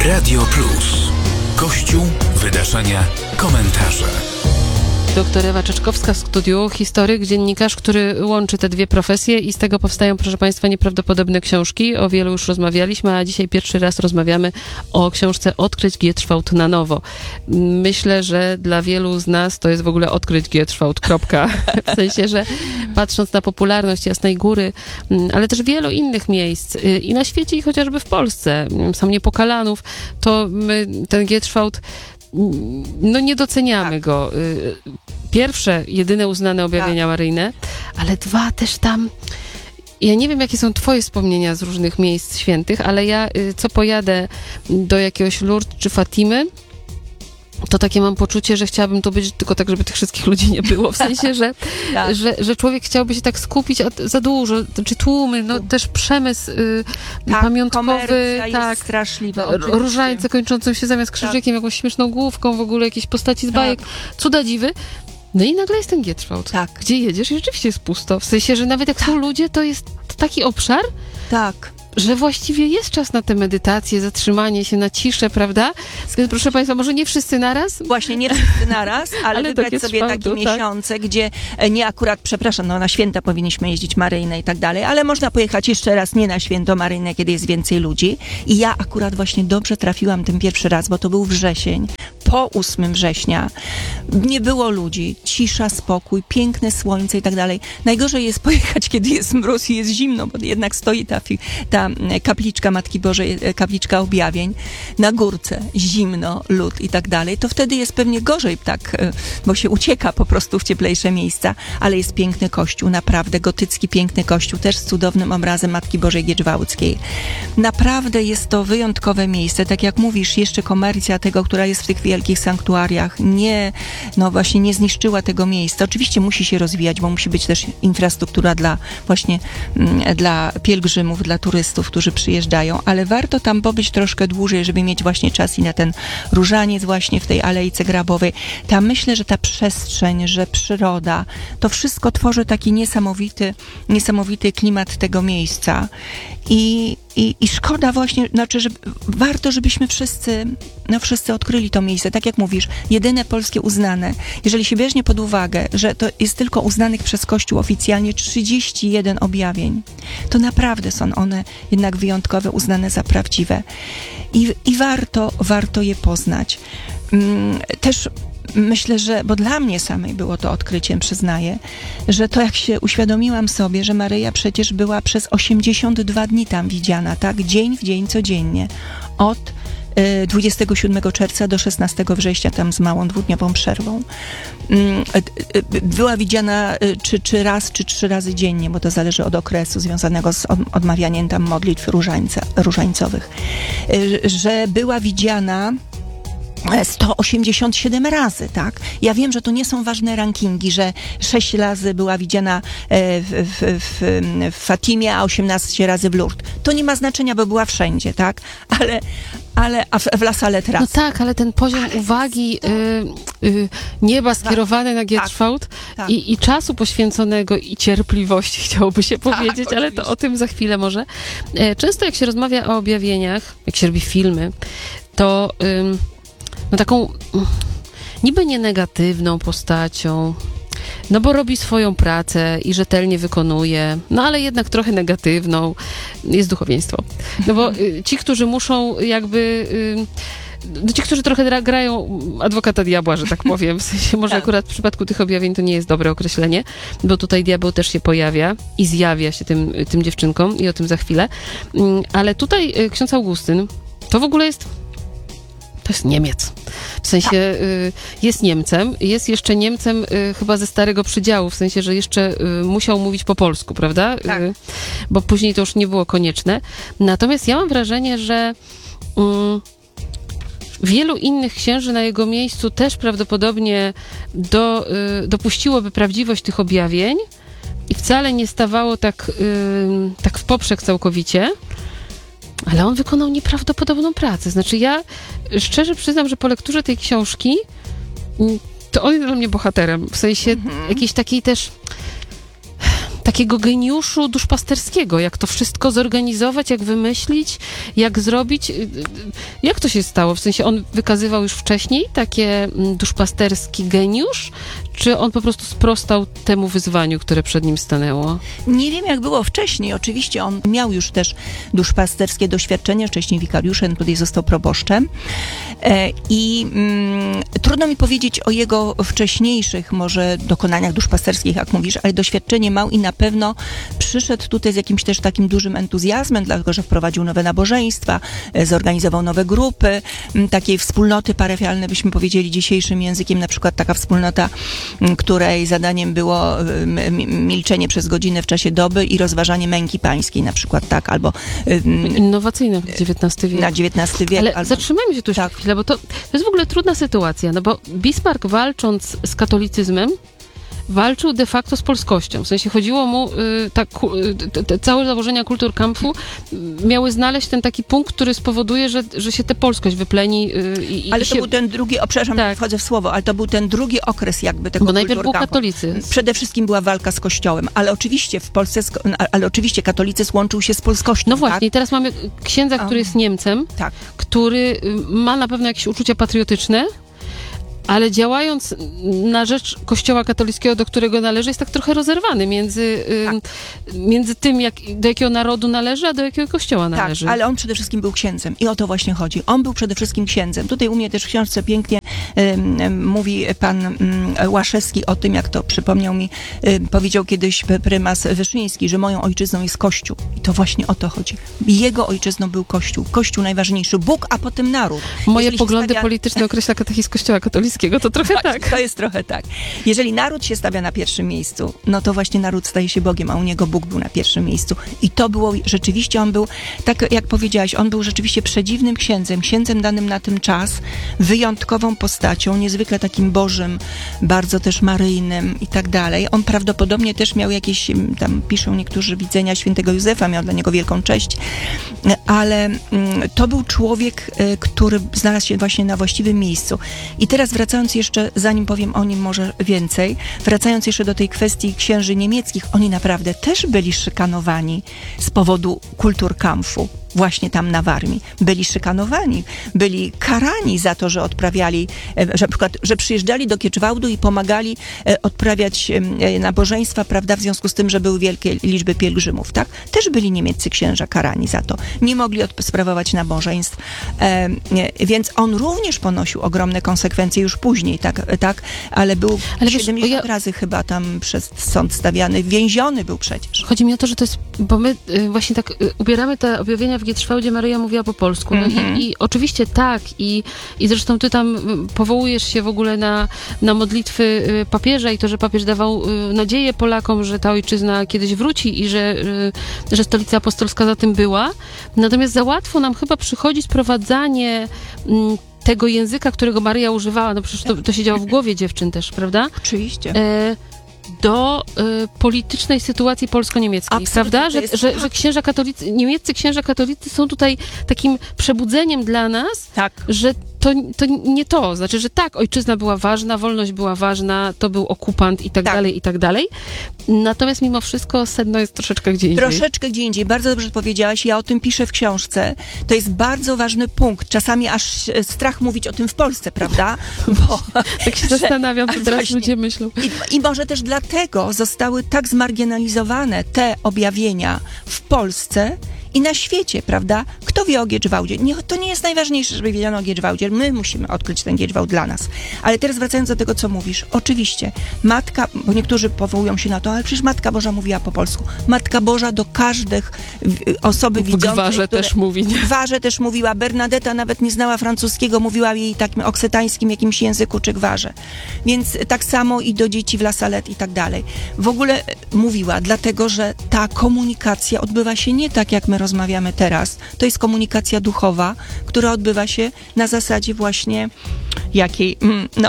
Radio Plus. Kościół, wydarzenia, komentarze. Doktor Ewa Czeczkowska w studiu, historyk, dziennikarz, który łączy te dwie profesje i z tego powstają, proszę Państwa, nieprawdopodobne książki. O wielu już rozmawialiśmy, a dzisiaj pierwszy raz rozmawiamy o książce Odkryć Gierczwałd na nowo. Myślę, że dla wielu z nas to jest w ogóle odkryć Gierczwałd, kropka. W sensie, że patrząc na popularność Jasnej Góry, ale też wielu innych miejsc i na świecie, i chociażby w Polsce, sam Niepokalanów, to my ten Gierczwałd nie doceniamy go. Pierwsze, jedyne uznane objawienia maryjne, ale dwa też tam. Ja nie wiem, jakie są twoje wspomnienia z różnych miejsc świętych, ale ja co pojadę do jakiegoś Lourdes czy Fatimy, to takie mam poczucie, że chciałabym to być tylko tak, żeby tych wszystkich ludzi nie było. W sensie, że człowiek chciałby się tak skupić, a za dużo, czy tłumy, też przemysł pamiątkowy, jest straszliwa. Różańce kończącą się zamiast krzyżykiem, jakąś śmieszną główką, w ogóle jakieś postaci z bajek, cuda dziwy. No i nagle jest ten Gierczwałd, gdzie jedziesz i rzeczywiście jest pusto. W sensie, że nawet jak są ludzie, to jest taki obszar, że właściwie jest czas na tę medytację, zatrzymanie się na ciszę, prawda? Więc proszę Państwa, może nie wszyscy naraz? Właśnie, nie wszyscy naraz, ale wybrać sobie takie miesiące, gdzie nie akurat, na święta powinniśmy jeździć maryjne i tak dalej, ale można pojechać jeszcze raz nie na święto maryjne, kiedy jest więcej ludzi. I ja akurat właśnie dobrze trafiłam tym pierwszy raz, bo to był wrzesień. Po 8 września nie było ludzi, cisza, spokój, piękne słońce i tak dalej. Najgorzej jest pojechać, kiedy jest mróz i jest zimno, bo jednak stoi ta kapliczka Matki Bożej, kapliczka objawień na górce, zimno, lód i tak dalej. To wtedy jest pewnie gorzej, bo się ucieka po prostu w cieplejsze miejsca, ale jest piękny kościół, naprawdę gotycki, piękny kościół, też z cudownym obrazem Matki Bożej Gierczwałdzkiej. Naprawdę jest to wyjątkowe miejsce, tak jak mówisz, jeszcze komercja tego, która jest w tych wielkich sanktuariach, nie zniszczyła tego miejsca. Oczywiście musi się rozwijać, bo musi być też infrastruktura dla pielgrzymów, dla turystów, którzy przyjeżdżają, ale warto tam pobyć troszkę dłużej, żeby mieć właśnie czas i na ten różaniec właśnie w tej Alejce Grabowej. Myślę, że ta przestrzeń, że przyroda, to wszystko tworzy taki niesamowity klimat tego miejsca. I szkoda właśnie, że warto, żebyśmy wszyscy odkryli to miejsce. Tak jak mówisz, jedyne polskie uznane. Jeżeli się weźmie pod uwagę, że to jest tylko uznanych przez Kościół oficjalnie 31 objawień, to naprawdę są one jednak wyjątkowe, uznane za prawdziwe. I warto je poznać. Też myślę, bo dla mnie samej było to odkryciem, przyznaję, że to jak się uświadomiłam sobie, że Maryja przecież była przez 82 dni tam widziana, tak? Dzień w dzień, codziennie. Od 27 czerwca do 16 września, tam z małą 2-dniową przerwą. Była widziana czy raz, czy 3 razy dziennie, bo to zależy od okresu związanego z odmawianiem tam modlitw różańcowych. Że była widziana 187 razy, tak? Ja wiem, że to nie są ważne rankingi, że 6 razy była widziana w Fatimie, a 18 razy w Lourdes. To nie ma znaczenia, bo była wszędzie, tak? A w La Salette raz. No tak, ale ten poziom uwagi nieba skierowane na Gierczwałd i czasu poświęconego i cierpliwości, chciałoby się powiedzieć, ale to o tym za chwilę może. Często jak się rozmawia o objawieniach, jak się robi filmy, to taką niby nie negatywną postacią, bo robi swoją pracę i rzetelnie wykonuje, ale jednak trochę negatywną jest duchowieństwo. Bo ci, którzy muszą ci, którzy trochę grają adwokata diabła, że tak powiem, w sensie może akurat w przypadku tych objawień to nie jest dobre określenie, bo tutaj diabeł też się pojawia i zjawia się tym dziewczynkom i o tym za chwilę, ale tutaj ksiądz Augustyn to w ogóle to jest Niemiec. W sensie jest Niemcem, jest jeszcze Niemcem chyba ze Starego Przydziału, w sensie, że jeszcze musiał mówić po polsku, prawda? Tak. Bo później to już nie było konieczne. Natomiast ja mam wrażenie, że wielu innych księży na jego miejscu też prawdopodobnie dopuściłoby prawdziwość tych objawień i wcale nie stawało tak w poprzek całkowicie. Ale on wykonał nieprawdopodobną pracę. Znaczy ja szczerze przyznam, że po lekturze tej książki to on jest dla mnie bohaterem. W sensie jakiejś takiej też takiego geniuszu duszpasterskiego, jak to wszystko zorganizować, jak wymyślić, jak zrobić. Jak to się stało? W sensie on wykazywał już wcześniej takie duszpasterski geniusz, czy on po prostu sprostał temu wyzwaniu, które przed nim stanęło? Nie wiem, jak było wcześniej. Oczywiście on miał już też duszpasterskie doświadczenie, wcześniej wikariuszem, tutaj został proboszczem. I trudno mi powiedzieć o jego wcześniejszych może dokonaniach duszpasterskich, jak mówisz, ale doświadczenie miał i na pewno przyszedł tutaj z jakimś też takim dużym entuzjazmem, dlatego że wprowadził nowe nabożeństwa, zorganizował nowe grupy, takiej wspólnoty parafialne, byśmy powiedzieli dzisiejszym językiem, na przykład taka wspólnota, której zadaniem było milczenie przez godzinę w czasie doby i rozważanie męki pańskiej, na przykład, tak, albo... Innowacyjne w XIX wieku. Na XIX wiek. Ale zatrzymajmy się tu jeszcze chwilę, bo to jest w ogóle trudna sytuacja, no bo Bismarck, walcząc z katolicyzmem, walczył de facto z polskością. W sensie chodziło mu, całe założenia Kulturkampfu miały znaleźć ten taki punkt, który spowoduje, że się tę polskość wypleni. Ale to był ten drugi, przepraszam, wchodzę w słowo, ale to był ten drugi okres jakby tego Bo najpierw był katolicyzm. Przede wszystkim była walka z Kościołem, ale oczywiście w Polsce, katolicyzm łączył się z polskością. No właśnie, i teraz mamy księdza, który jest Niemcem, który ma na pewno jakieś uczucia patriotyczne, ale działając na rzecz Kościoła katolickiego, do którego należy, jest tak trochę rozerwany między tym, do jakiego narodu należy, a do jakiego kościoła należy. Tak, ale on przede wszystkim był księdzem i o to właśnie chodzi. On był przede wszystkim księdzem. Tutaj u mnie też w książce pięknie mówi pan Łaszewski o tym, jak to przypomniał mi, powiedział kiedyś prymas Wyszyński, że moją ojczyzną jest Kościół. I to właśnie o to chodzi. Jego ojczyzną był Kościół. Kościół najważniejszy. Bóg, a potem naród. Moje poglądy polityczne określa katechizm Kościoła katolickiego. To trochę tak. To jest trochę tak. Jeżeli naród się stawia na pierwszym miejscu, no to właśnie naród staje się Bogiem, a u niego Bóg był na pierwszym miejscu. I to było, rzeczywiście on był, tak jak powiedziałaś, on był rzeczywiście przedziwnym księdzem danym na ten czas, wyjątkową postacią, niezwykle takim bożym, bardzo też maryjnym i tak dalej. On prawdopodobnie też miał jakieś, tam piszą niektórzy, widzenia świętego Józefa, miał dla niego wielką cześć, ale to był człowiek, który znalazł się właśnie na właściwym miejscu. I teraz wracając jeszcze, zanim powiem o nim może więcej, wracając jeszcze do tej kwestii księży niemieckich, oni naprawdę też byli szykanowani z powodu Kulturkampfu. Właśnie tam na Warmii. Byli szykanowani, byli karani za to, że odprawiali, że na przykład, że przyjeżdżali do Kieczwałdu i pomagali odprawiać nabożeństwa, prawda, w związku z tym, że były wielkie liczby pielgrzymów, tak? Też byli niemieccy księża karani za to. Nie mogli sprawować nabożeństw, więc on również ponosił ogromne konsekwencje już później, tak? Ale był 70 razy chyba tam przez sąd stawiany, więziony był przecież. Chodzi mi o to, że to jest, bo my właśnie tak ubieramy te objawienia w Gietrzwałdzie, Maryja mówiła po polsku. No i oczywiście tak, i zresztą ty tam powołujesz się w ogóle na modlitwy papieża i to, że papież dawał nadzieję Polakom, że ta ojczyzna kiedyś wróci i że Stolica Apostolska za tym była. Natomiast za łatwo nam chyba przychodzi sprowadzanie tego języka, którego Maryja używała, no przecież to się działo w głowie dziewczyn też, prawda? Oczywiście. Do politycznej sytuacji polsko-niemieckiej, prawda? Że księża katolicy, niemieccy księża katolicy są tutaj takim przebudzeniem dla nas, że to nie to. Znaczy, że tak, ojczyzna była ważna, wolność była ważna, to był okupant i tak dalej, i tak dalej. Natomiast mimo wszystko sedno jest troszeczkę gdzie indziej. Troszeczkę gdzie indziej. Bardzo dobrze powiedziałaś. Ja o tym piszę w książce. To jest bardzo ważny punkt. Czasami aż strach mówić o tym w Polsce, prawda? Bo, tak się zastanawiam, co teraz ludzie myślą. I może też dlatego zostały tak zmarginalizowane te objawienia w Polsce i na świecie, prawda? Kto wie o Giedrzwałdzie? To nie jest najważniejsze, żeby wiedziano o Giedrzwałdzie. My musimy odkryć ten Giedrzwałd dla nas. Ale teraz wracając do tego, co mówisz. Oczywiście, Matka, bo niektórzy powołują się na to, ale przecież Matka Boża mówiła po polsku. Matka Boża do każdej osoby widzącej. W Gwarze też mówi. W Gwarze też mówiła. Bernadetta nawet nie znała francuskiego, mówiła jej takim oksytańskim jakimś języku czy Gwarze. Więc tak samo i do dzieci w La Salette i tak dalej. W ogóle mówiła, dlatego, że ta komunikacja odbywa się nie tak, jak my rozmawiamy teraz. To jest komunikacja duchowa, która odbywa się na zasadzie właśnie jakiej,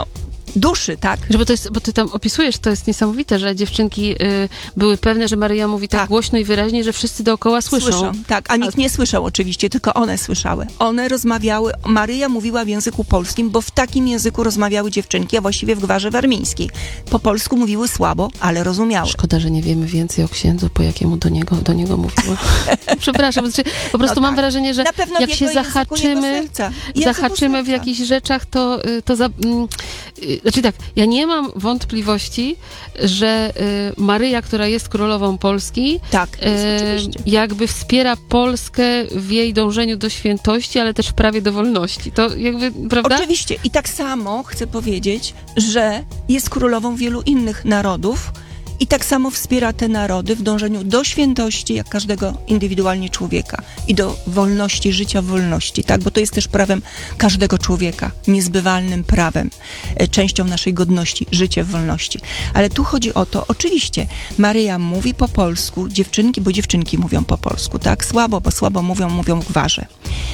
duszy, tak? Bo ty tam opisujesz, to jest niesamowite, że dziewczynki były pewne, że Maryja mówi tak głośno i wyraźnie, że wszyscy dookoła słyszą. Tak, a nikt nie słyszał oczywiście, tylko one słyszały. One rozmawiały, Maryja mówiła w języku polskim, bo w takim języku rozmawiały dziewczynki, a właściwie w gwarze warmińskiej. Po polsku mówiły słabo, ale rozumiały. Szkoda, że nie wiemy więcej o księdzu, po jakiemu do niego mówiła. Przepraszam, po prostu mam wrażenie, że jak się zahaczymy w jakichś rzeczach, znaczy tak, ja nie mam wątpliwości, że Maryja, która jest królową Polski, jakby wspiera Polskę w jej dążeniu do świętości, ale też w prawie do wolności. To jakby, prawda? Oczywiście. I tak samo chcę powiedzieć, że jest królową wielu innych narodów i tak samo wspiera te narody w dążeniu do świętości, jak każdego indywidualnie człowieka i do wolności, życia w wolności, tak? Bo to jest też prawem każdego człowieka, niezbywalnym prawem, częścią naszej godności, życie w wolności. Ale tu chodzi o to, oczywiście, Maryja mówi po polsku, bo dziewczynki mówią po polsku, tak? Słabo, bo słabo mówią w gwarze.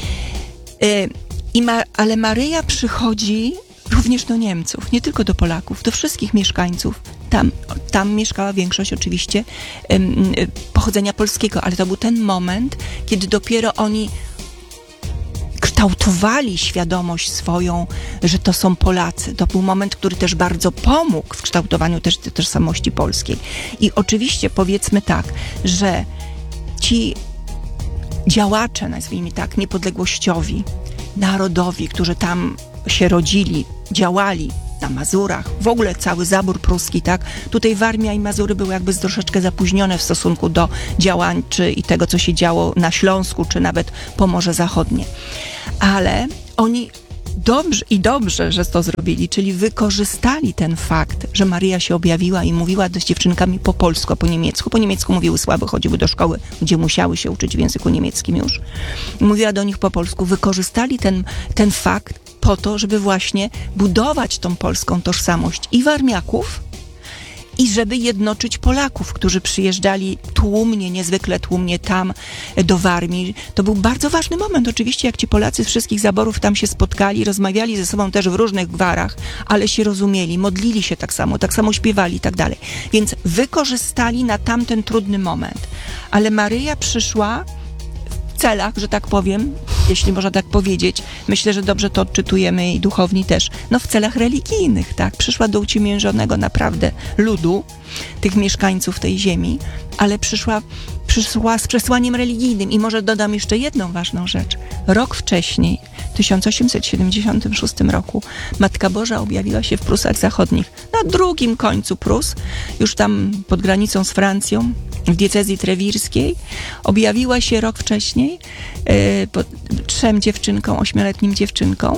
Ale Maryja przychodzi również do Niemców, nie tylko do Polaków, do wszystkich mieszkańców. Tam mieszkała większość oczywiście pochodzenia polskiego, ale to był ten moment, kiedy dopiero oni kształtowali świadomość swoją, że to są Polacy. To był moment, który też bardzo pomógł w kształtowaniu też tożsamości polskiej. I oczywiście powiedzmy tak, że ci działacze, nazwijmy tak, niepodległościowi, narodowi, którzy tam się rodzili, działali na Mazurach, w ogóle cały zabór pruski, tak? Tutaj Warmia i Mazury były jakby troszeczkę zapóźnione w stosunku do działań i tego, co się działo na Śląsku, czy nawet Pomorze Zachodnie. Ale oni dobrze, że to zrobili, czyli wykorzystali ten fakt, że Maryja się objawiła i mówiła z dziewczynkami po polsku, a po niemiecku. Po niemiecku mówiły słabo, chodziły do szkoły, gdzie musiały się uczyć w języku niemieckim już. Mówiła do nich po polsku. Wykorzystali ten fakt po to, żeby właśnie budować tą polską tożsamość i Warmiaków, i żeby jednoczyć Polaków, którzy przyjeżdżali niezwykle tłumnie tam do Warmii. To był bardzo ważny moment, oczywiście, jak ci Polacy z wszystkich zaborów tam się spotkali, rozmawiali ze sobą też w różnych gwarach, ale się rozumieli, modlili się tak samo śpiewali i tak dalej. Więc wykorzystali na tamten trudny moment. Ale Maryja przyszła w celach, że tak powiem, jeśli można tak powiedzieć, myślę, że dobrze to odczytujemy i duchowni też, w celach religijnych, tak? Przyszła do uciemiężonego naprawdę ludu, tych mieszkańców tej ziemi, ale przyszła z przesłaniem religijnym. I może dodam jeszcze jedną ważną rzecz. Rok wcześniej, w 1876 roku, Matka Boża objawiła się w Prusach Zachodnich, na drugim końcu Prus, już tam pod granicą z Francją, w diecezji trewirskiej. Objawiła się rok wcześniej 3 dziewczynkom, 8-letnim dziewczynkom.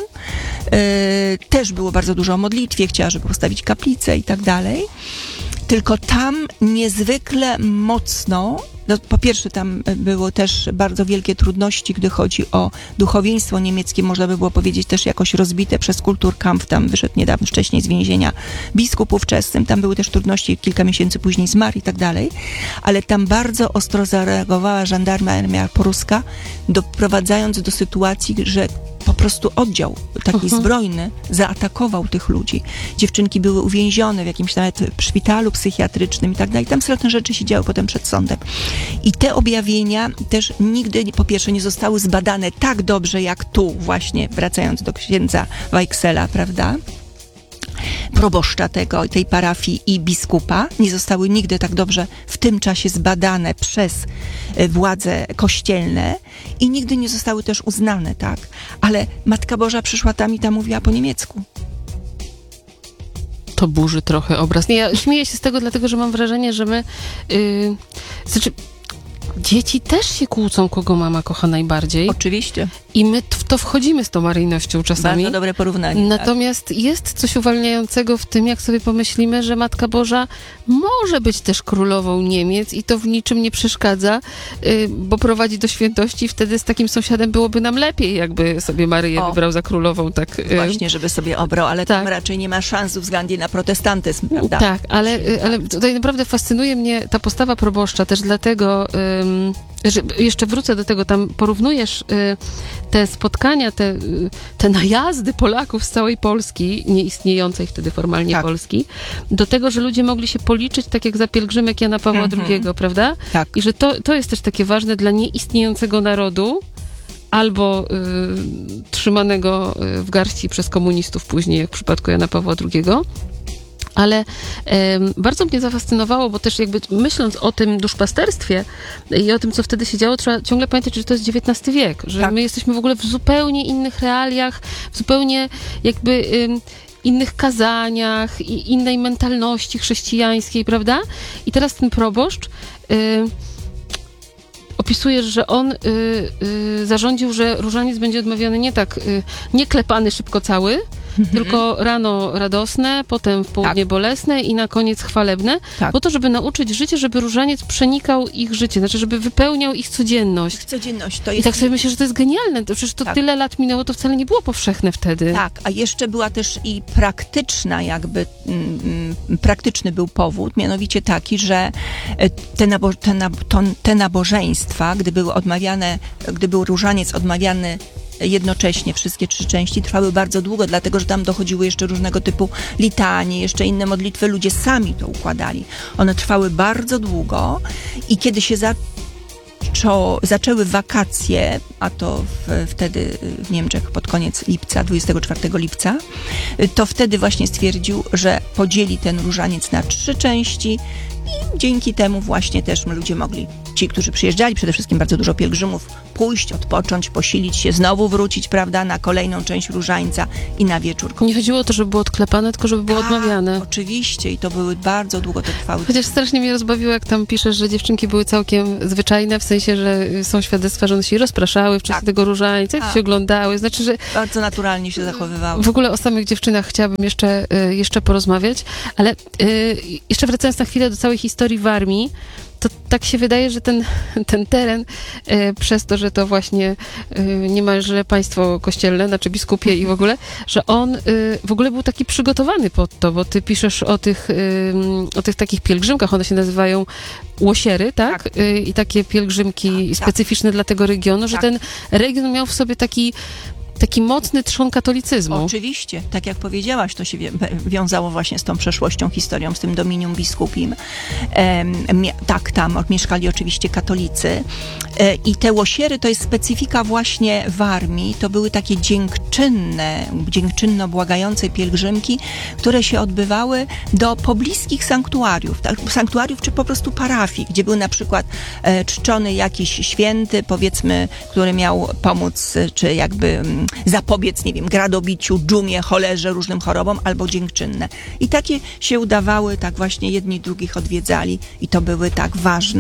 Też było bardzo dużo o modlitwie, chciała, żeby postawić kaplicę i tak dalej. Tylko tam niezwykle mocno, po pierwsze tam było też bardzo wielkie trudności, gdy chodzi o duchowieństwo niemieckie, można by było powiedzieć też jakoś rozbite przez Kulturkampf, tam wyszedł niedawno wcześniej z więzienia biskup ówczesnym, tam były też trudności, kilka miesięcy później zmarł i tak dalej, ale tam bardzo ostro zareagowała żandarmeria pruska, doprowadzając do sytuacji, że po prostu oddział taki zbrojny zaatakował tych ludzi. Dziewczynki były uwięzione w jakimś nawet szpitalu psychiatrycznym i tak dalej. Tam straszne rzeczy się działy potem przed sądem. I te objawienia też nigdy, po pierwsze, nie zostały zbadane tak dobrze, jak tu właśnie, wracając do księdza Weichsela, prawda? Proboszcza tej parafii i biskupa, nie zostały nigdy tak dobrze w tym czasie zbadane przez władze kościelne i nigdy nie zostały też uznane, tak? Ale Matka Boża przyszła tam i tam mówiła po niemiecku. To burzy trochę obraz. Nie, ja śmieję się z tego, dlatego, że mam wrażenie, że my... Dzieci też się kłócą, kogo mama kocha najbardziej. Oczywiście. I my w to wchodzimy z tą maryjnością czasami. Bardzo dobre porównanie. Natomiast jest coś uwalniającego w tym, jak sobie pomyślimy, że Matka Boża może być też królową Niemiec i to w niczym nie przeszkadza, bo prowadzi do świętości. Wtedy z takim sąsiadem byłoby nam lepiej, jakby sobie Maryję wybrał za królową. Tak, właśnie, żeby sobie obrał, ale tam raczej nie ma szans ze względu na protestantyzm, prawda? Tak, ale tutaj naprawdę fascynuje mnie ta postawa proboszcza też dlatego, że jeszcze wrócę do tego, tam porównujesz te spotkania, te najazdy Polaków z całej Polski, nieistniejącej wtedy formalnie Polski, do tego, że ludzie mogli się policzyć, tak jak za pielgrzymek Jana Pawła II, prawda? Tak. I że to jest też takie ważne dla nieistniejącego narodu, albo trzymanego w garści przez komunistów później, jak w przypadku Jana Pawła II. Ale bardzo mnie zafascynowało, bo też jakby myśląc o tym duszpasterstwie i o tym, co wtedy się działo, trzeba ciągle pamiętać, że to jest XIX wiek, że my jesteśmy w ogóle w zupełnie innych realiach, w zupełnie jakby innych kazaniach i innej mentalności chrześcijańskiej, prawda? I teraz ten proboszcz opisujesz, że on zarządził, że różaniec będzie odmawiany nie klepany szybko cały, tylko rano radosne, potem w południe bolesne i na koniec chwalebne, po to, żeby nauczyć życie, żeby różaniec przenikał ich życie, znaczy, żeby wypełniał ich codzienność. To jest... I tak sobie myślę, że to jest genialne, to przecież to tyle lat minęło, to wcale nie było powszechne wtedy. Tak, a jeszcze była też i praktyczna praktyczny był powód, mianowicie taki, że te nabożeństwa, gdy był różaniec odmawiany jednocześnie, wszystkie 3 części trwały bardzo długo, dlatego, że tam dochodziły jeszcze różnego typu litanie, jeszcze inne modlitwy, ludzie sami to układali. One trwały bardzo długo i kiedy się zaczęły wakacje, a to wtedy w Niemczech pod koniec lipca, 24 lipca, to wtedy właśnie stwierdził, że podzieli ten różaniec na 3 części i dzięki temu właśnie też ludzie mogli, ci, którzy przyjeżdżali, przede wszystkim bardzo dużo pielgrzymów, pójść, odpocząć, posilić się, znowu wrócić, prawda, na kolejną część różańca i na wieczór. Nie chodziło o to, żeby było odklepane, tylko żeby było odmawiane. Oczywiście i to były bardzo długo to trwały. Chociaż strasznie mnie rozbawiło, jak tam piszesz, że dziewczynki były całkiem zwyczajne, w sensie, że są świadectwa, że one się rozpraszały w czasie tego różańca, jak się oglądały, znaczy, że... Bardzo naturalnie się zachowywały. W ogóle o samych dziewczynach chciałabym jeszcze porozmawiać, ale jeszcze wracając na chwilę do całej historii w armii, to tak się wydaje, że ten teren, przez to, że to właśnie niemalże państwo kościelne, znaczy biskupie i w ogóle, że on w ogóle był taki przygotowany pod to, bo ty piszesz o tych takich pielgrzymkach, one się nazywają łosiery, tak? I takie pielgrzymki specyficzne dla tego regionu, że ten region miał w sobie taki mocny trzon katolicyzmu. Oczywiście, tak jak powiedziałaś, to się wiązało właśnie z tą przeszłością, historią, z tym dominium biskupim. Tam mieszkali oczywiście katolicy. I te łosiery to jest specyfika właśnie w armii. To były takie dziękczynno błagające pielgrzymki, które się odbywały do pobliskich sanktuariów. Sanktuariów czy po prostu parafii, gdzie był na przykład czczony jakiś święty, powiedzmy, który miał pomóc, czy jakby zapobiec, nie wiem, gradobiciu, dżumie, cholerze, różnym chorobom, albo dziękczynne. I takie się udawały, tak właśnie jedni drugich odwiedzali i to były tak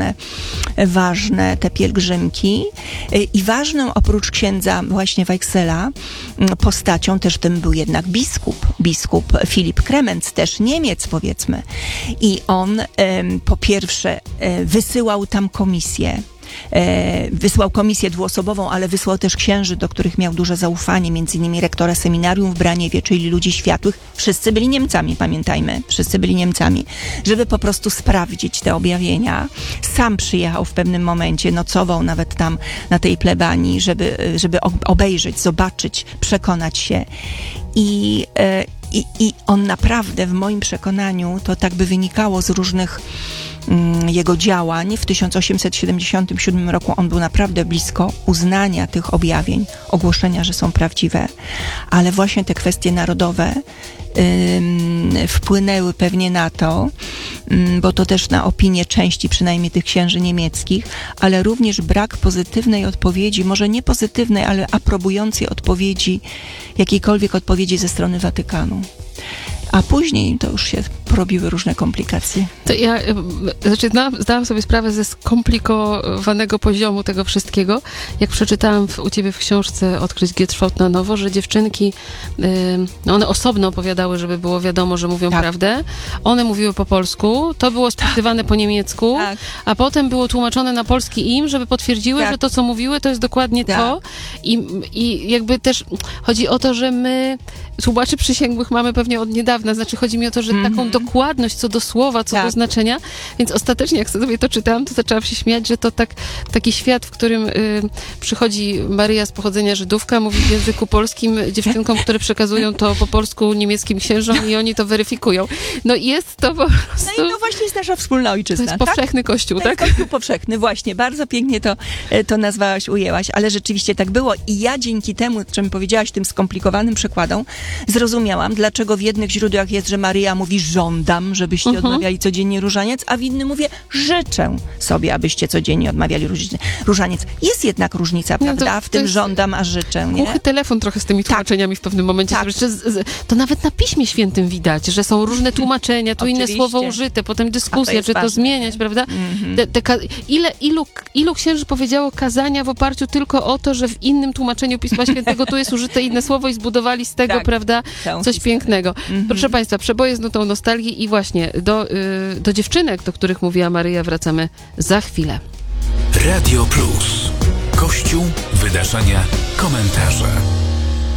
ważne te pielgrzymki. I ważną oprócz księdza właśnie Weichsela postacią też tym był jednak biskup Filip Kremenc, też Niemiec powiedzmy. I on po pierwsze wysyłał tam komisję, wysłał komisję dwuosobową, ale wysłał też księży, do których miał duże zaufanie, między innymi rektora seminarium w Braniewie, czyli ludzi światłych. Wszyscy byli Niemcami, pamiętajmy, wszyscy byli Niemcami, żeby po prostu sprawdzić te objawienia. Sam przyjechał w pewnym momencie, nocował nawet tam na tej plebanii, żeby obejrzeć, zobaczyć, przekonać się. I on naprawdę, w moim przekonaniu, to tak by wynikało z różnych jego działań. W 1877 roku on był naprawdę blisko uznania tych objawień, ogłoszenia, że są prawdziwe, ale właśnie te kwestie narodowe wpłynęły pewnie na to, bo to też na opinię części przynajmniej tych księży niemieckich, ale również brak pozytywnej odpowiedzi, może nie pozytywnej, ale aprobującej odpowiedzi, jakiejkolwiek odpowiedzi ze strony Watykanu. A później to już się porobiły różne komplikacje. To ja zdałam sobie sprawę ze skomplikowanego poziomu tego wszystkiego, jak przeczytałam u ciebie w książce Odkryć Giertraut na nowo, że dziewczynki, one osobno opowiadały, żeby było wiadomo, że mówią prawdę. One mówiły po polsku, to było spisywane po niemiecku, a potem było tłumaczone na polski im, żeby potwierdziły, że to, co mówiły, to jest dokładnie to. I jakby też chodzi o to, że my słuchaczy przysięgłych mamy pewnie od niedawna, znaczy chodzi mi o to, że taką dokładność co do słowa, co do znaczenia, więc ostatecznie jak sobie to czytałam, to zaczęłam się śmiać, że to taki świat, w którym przychodzi Maryja z pochodzenia Żydówka, mówi w języku polskim dziewczynkom, które przekazują to po polsku niemieckim księżom i oni to weryfikują. No jest to po prostu... No i to właśnie jest nasza wspólna ojczyzna. To jest powszechny kościół, tak? To jest kościół powszechny, właśnie. Bardzo pięknie to nazwałaś, ujęłaś, ale rzeczywiście tak było i ja dzięki temu, czym powiedziałaś, tym skomplikowanym przykładom, zrozumiałam, dlaczego w jednych źródłach jest, że Maryja mówi żądam, żebyście odmawiali codziennie różaniec, a w innym mówię życzę sobie, abyście codziennie odmawiali różaniec. Jest jednak różnica, prawda? W tym żądam, a życzę, nie? Głuchy telefon trochę z tymi tłumaczeniami w pewnym momencie. Tak. To nawet na Piśmie Świętym widać, że są różne tłumaczenia, tu inne słowo użyte, potem dyskusja, czy to zmieniać, prawda? Ilu księży powiedziało kazania w oparciu tylko o to, że w innym tłumaczeniu Pisma Świętego tu jest użyte inne słowo i zbudowali z tego, prawda, coś pięknego. Proszę Państwa, przeboje z nutą nostalgii i właśnie do dziewczynek, do których mówiła Maryja, wracamy za chwilę. Radio Plus. Kościół, wydarzenia, komentarze.